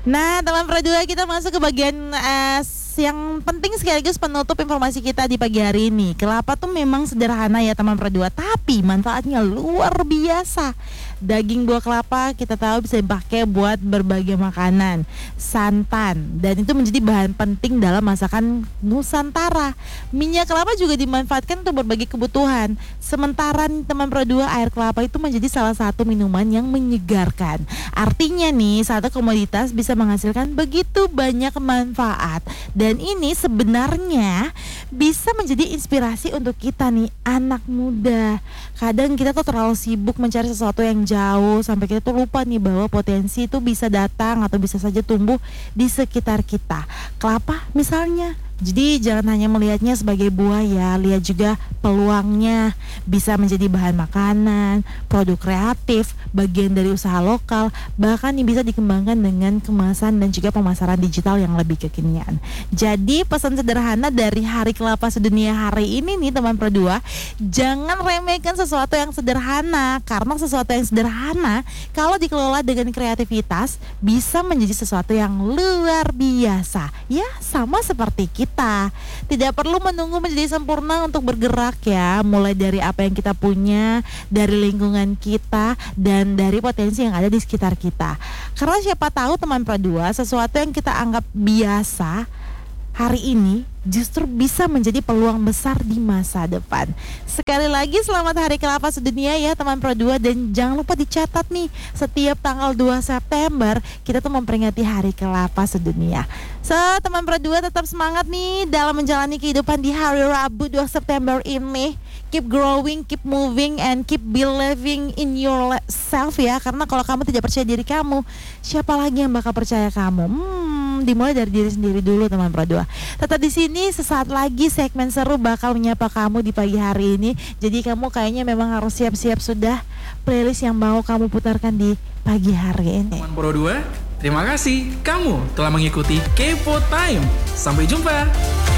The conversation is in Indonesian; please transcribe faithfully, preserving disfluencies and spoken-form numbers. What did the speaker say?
Nah, teman Pro dua, kita masuk ke bagian uh, yang penting sekaligus penutup informasi kita di pagi hari ini. Kelapa tuh memang sederhana ya teman Pro dua, tapi manfaatnya luar biasa. Daging buah kelapa kita tahu bisa dipakai buat berbagai makanan, santan, dan itu menjadi bahan penting dalam masakan Nusantara. Minyak kelapa juga dimanfaatkan untuk berbagai kebutuhan. Sementara nih, teman Pro dua, air kelapa itu menjadi salah satu minuman yang menyegarkan. Artinya nih, satu komoditas bisa menghasilkan begitu banyak manfaat. Dan ini sebenarnya bisa menjadi inspirasi untuk kita nih, anak muda. Kadang kita tuh terlalu sibuk mencari sesuatu yang jauh sampai kita tuh lupa nih bahwa potensi itu bisa datang atau bisa saja tumbuh di sekitar kita. Kelapa misalnya. Jadi jangan hanya melihatnya sebagai buah ya, lihat juga peluangnya, bisa menjadi bahan makanan, produk kreatif, bagian dari usaha lokal, bahkan yang bisa dikembangkan dengan kemasan dan juga pemasaran digital yang lebih kekinian. Jadi pesan sederhana dari Hari Kelapa Sedunia hari ini nih teman Pro dua, jangan remehkan sesuatu yang sederhana, karena sesuatu yang sederhana kalau dikelola dengan kreativitas bisa menjadi sesuatu yang luar biasa. Ya, sama seperti kita. Kita tidak perlu menunggu menjadi sempurna untuk bergerak ya, mulai dari apa yang kita punya, dari lingkungan kita, dan dari potensi yang ada di sekitar kita. Karena siapa tahu teman Pro dua, sesuatu yang kita anggap biasa hari ini justru bisa menjadi peluang besar di masa depan. Sekali lagi selamat Hari Kelapa Sedunia ya teman Pro dua, dan jangan lupa dicatat nih, setiap tanggal dua September kita tuh memperingati Hari Kelapa Sedunia. So teman Pro dua, tetap semangat nih dalam menjalani kehidupan di hari Rabu dua September ini. Keep growing, keep moving, and keep believing in yourself ya. Karena kalau kamu tidak percaya diri kamu, siapa lagi yang bakal percaya kamu? Hmm, dimulai dari diri sendiri dulu teman Pro dua. Tetap di sini, sesaat lagi segmen seru bakal menyapa kamu di pagi hari ini. Jadi kamu kayaknya memang harus siap-siap sudah playlist yang mau kamu putarkan di pagi hari ini. Teman Pro dua, terima kasih kamu telah mengikuti Kepo Time. Sampai jumpa.